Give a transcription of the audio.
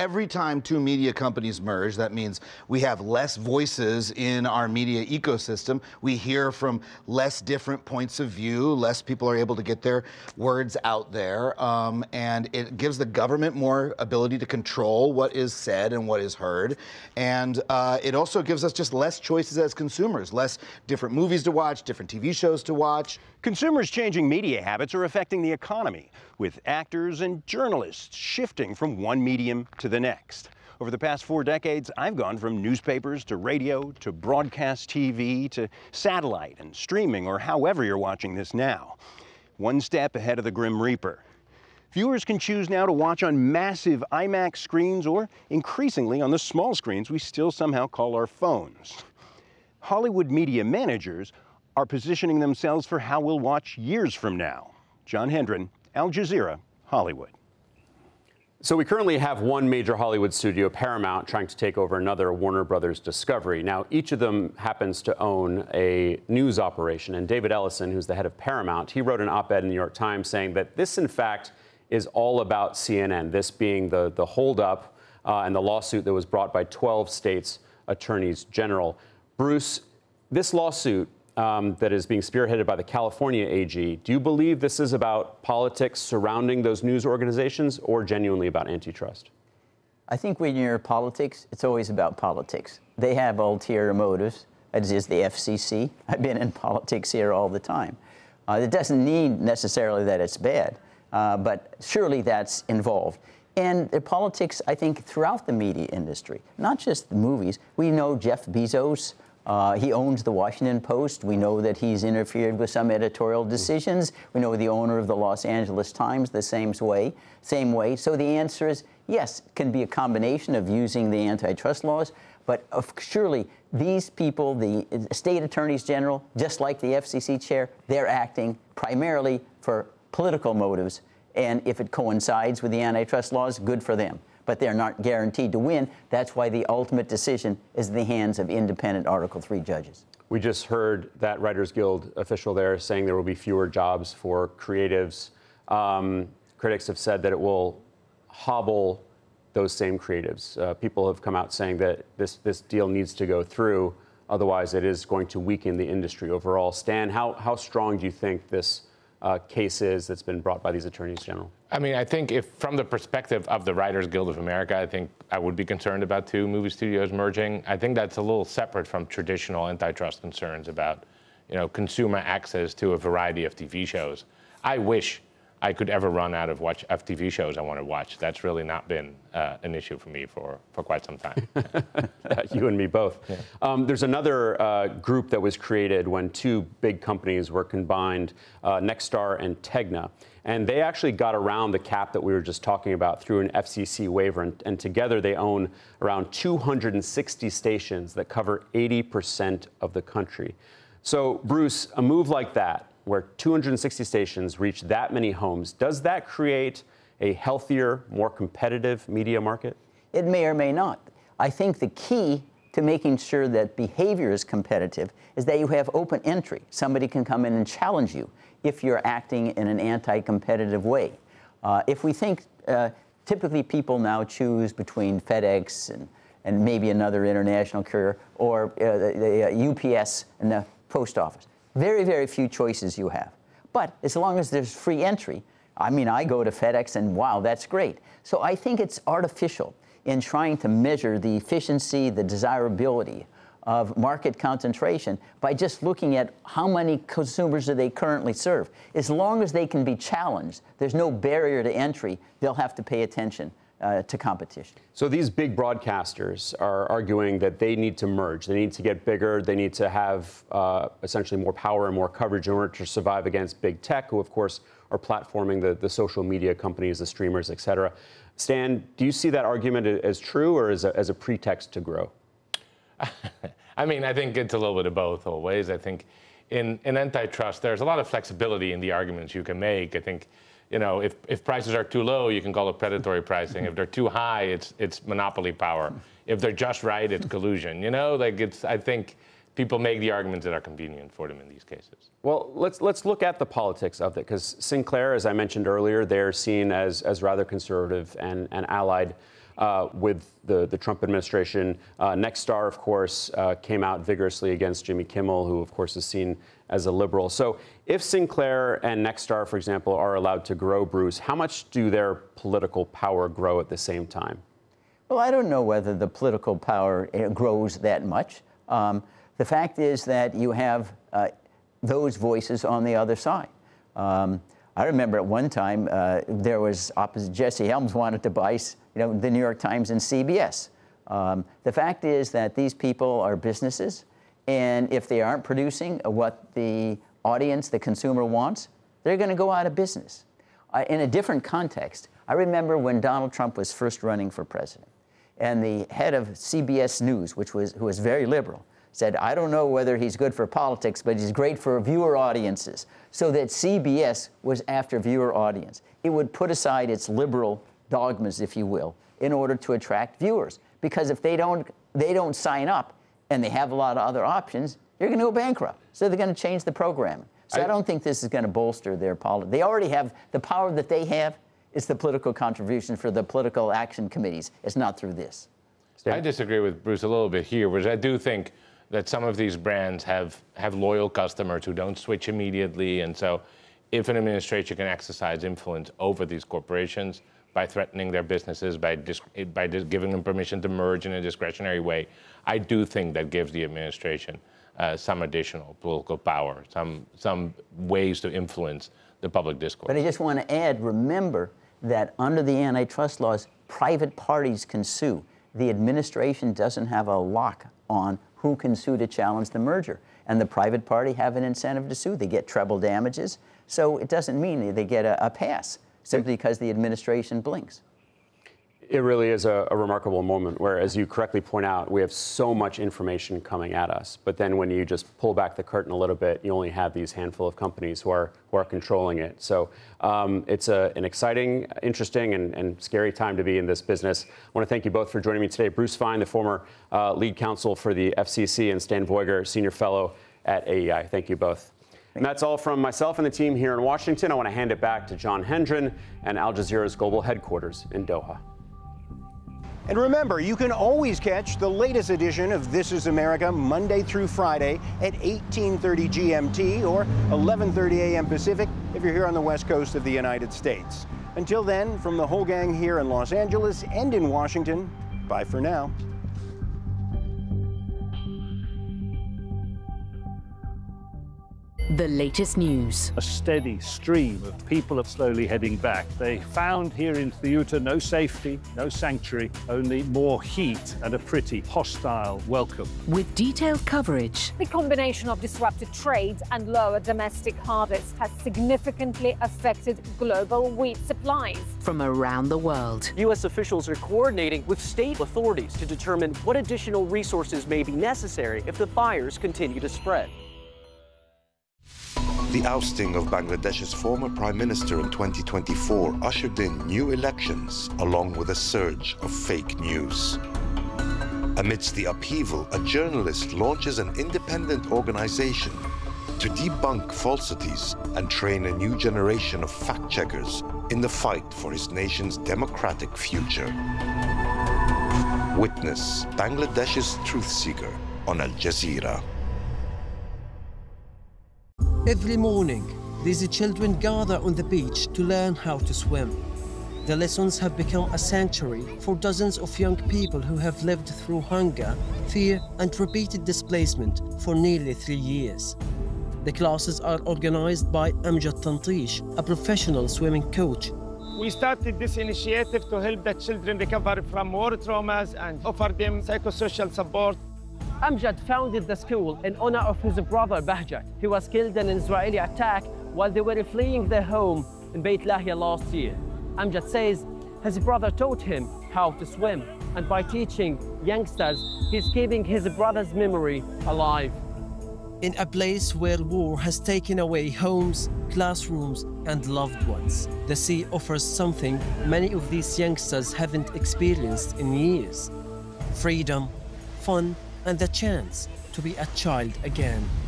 every time two media companies merge, that means we have less voices in our media ecosystem. We hear from less different points of view. Less people are able to get their words out there. And it gives the government more ability to control what is said and what is heard. And it also gives us just less choices as consumers, less different movies to watch, different TV shows to watch. Consumers' changing media habits are affecting the economy, with actors and journalists shifting from one medium to the next. Over the past 4 decades, I've gone from newspapers to radio to broadcast TV to satellite and streaming, or however you're watching this now. One step ahead of the Grim Reaper. Viewers can choose now to watch on massive IMAX screens or, increasingly, on the small screens we still somehow call our phones. Hollywood media managers are positioning themselves for how we'll watch years from now. John Hendren, Al Jazeera, Hollywood. So we currently have one major Hollywood studio, Paramount, trying to take over another, Warner Brothers Discovery. Now, each of them happens to own a news operation. And David Ellison, who's the head of Paramount, he wrote an op-ed in the New York Times saying that this, in fact, is all about CNN, this being the holdup and the lawsuit that was brought by 12 states' attorneys general. Bruce, this lawsuit that is being spearheaded by the California AG, do you believe this is about politics surrounding those news organizations or genuinely about antitrust? I think when you're politics, it's always about politics. They have ulterior motives, as is the FCC. I've been in politics here all the time. It doesn't mean necessarily that it's bad, but surely that's involved. And the politics, I think, throughout the media industry, not just the movies. We know Jeff Bezos. He owns the Washington Post. We know that he's interfered with some editorial decisions. We know the owner of the Los Angeles Times the same way. So the answer is yes, it can be a combination of using the antitrust laws, but surely these people, the state attorneys general, just like the FCC chair, they're acting primarily for political motives. And if it coincides with the antitrust laws, good for them. But they're not guaranteed to win. That's why the ultimate decision is in the hands of independent Article III judges. We just heard that Writers Guild official there saying there will be fewer jobs for creatives. Critics have said that it will hobble those same creatives. People have come out saying that this deal needs to go through. Otherwise, it is going to weaken the industry overall. Stan, how strong do you think this case is that's been brought by these attorneys general? I mean, I think if from the perspective of the Writers Guild of America, I think I would be concerned about two movie studios merging. I think that's a little separate from traditional antitrust concerns about, consumer access to a variety of TV shows. I wish I could ever run out of TV shows I want to watch. That's really not been an issue for me for quite some time. You and me both. Yeah. There's another group that was created when two big companies were combined, Nexstar and Tegna. And they actually got around the cap that we were just talking about through an FCC waiver. And together they own around 260 stations that cover 80% of the country. So, Bruce, a move like that, where 260 stations reach that many homes, does that create a healthier, more competitive media market? It may or may not. I think the key to making sure that behavior is competitive is that you have open entry. Somebody can come in and challenge you if you're acting in an anti-competitive way. If we think, typically people now choose between FedEx and maybe another international courier, or the UPS and the post office. Very, very few choices you have. But as long as there's free entry, I mean, I go to FedEx and wow, that's great. So I think it's artificial in trying to measure the efficiency, the desirability of market concentration by just looking at how many consumers do they currently serve. As long as they can be challenged, there's no barrier to entry, they'll have to pay attention to competition. So these big broadcasters are arguing that they need to merge. They need to get bigger. They need to have essentially more power and more coverage in order to survive against big tech, who, of course, are platforming the social media companies, the streamers, et cetera. Stan, do you see that argument as true or as a pretext to grow? I mean, I think it's a little bit of both always. I think in antitrust, there's a lot of flexibility in the arguments you can make. I think, if prices are too low, you can call it predatory pricing. If they're too high, it's monopoly power. If they're just right, it's collusion. I think people make the arguments that are convenient for them in these cases. Well, let's look at the politics of it, because Sinclair, as I mentioned earlier, they're seen as rather conservative and allied with the Trump administration. Nexstar, of course, came out vigorously against Jimmy Kimmel, who, of course, is seen as a liberal. So if Sinclair and Nexstar, for example, are allowed to grow, Bruce, how much do their political power grow at the same time? Well, I don't know whether the political power grows that much. The fact is that you have those voices on the other side. I remember at one time there was Jesse Helms wanted to buy, the New York Times and CBS. The fact is that these people are businesses, and if they aren't producing what the audience, the consumer wants, they're going to go out of business. In a different context, I remember when Donald Trump was first running for president, and the head of CBS News, who was very liberal, said, I don't know whether he's good for politics, but he's great for viewer audiences. So that CBS was after viewer audience. It would put aside its liberal dogmas, if you will, in order to attract viewers. Because if they don't sign up and they have a lot of other options, they're going to go bankrupt. So they're going to change the programming. So I don't think this is going to bolster their politics. They already have the power that they have is the political contribution for the political action committees. It's not through this. I disagree with Bruce a little bit here, whereas I do think that some of these brands have loyal customers who don't switch immediately. And so if an administration can exercise influence over these corporations by threatening their businesses, by giving them permission to merge in a discretionary way, I do think that gives the administration some additional political power, some ways to influence the public discourse. But I just want to add, remember that under the antitrust laws, private parties can sue. The administration doesn't have a lock on who can sue to challenge the merger. And the private party have an incentive to sue. They get treble damages. So it doesn't mean they get a pass simply because the administration blinks. It really is a remarkable moment where, as you correctly point out, we have so much information coming at us. But then when you just pull back the curtain a little bit, you only have these handful of companies who are controlling it. So it's an exciting, interesting, and scary time to be in this business. I want to thank you both for joining me today. Bruce Fein, the former lead counsel for the FCC, and Stan Voiger, senior fellow at AEI. Thank you both. And that's all from myself and the team here in Washington. I want to hand it back to John Hendren and Al Jazeera's global headquarters in Doha. And remember, you can always catch the latest edition of This Is America Monday through Friday at 18:30 GMT or 11:30 a.m. Pacific if you're here on the West Coast of the United States. Until then, from the whole gang here in Los Angeles and in Washington, bye for now. The latest news. A steady stream of people are slowly heading back. They found here in Ceuta no safety, no sanctuary, only more heat and a pretty hostile welcome. With detailed coverage. The combination of disrupted trade and lower domestic harvest has significantly affected global wheat supplies. From around the world. U.S. officials are coordinating with state authorities to determine what additional resources may be necessary if the fires continue to spread. The ousting of Bangladesh's former prime minister in 2024 ushered in new elections, along with a surge of fake news. Amidst the upheaval, a journalist launches an independent organization to debunk falsities and train a new generation of fact-checkers in the fight for his nation's democratic future. Witness Bangladesh's truth seeker on Al Jazeera. Every morning, these children gather on the beach to learn how to swim. The lessons have become a sanctuary for dozens of young people who have lived through hunger, fear, and repeated displacement for nearly 3 years. The classes are organized by Amjad Tantish, a professional swimming coach. We started this initiative to help the children recover from war traumas and offer them psychosocial support. Amjad founded the school in honor of his brother Bahjat, who was killed in an Israeli attack while they were fleeing their home in Beit Lahia last year. Amjad says his brother taught him how to swim, and by teaching youngsters, he's keeping his brother's memory alive. In a place where war has taken away homes, classrooms, and loved ones, the sea offers something many of these youngsters haven't experienced in years: freedom, fun, and the chance to be a child again.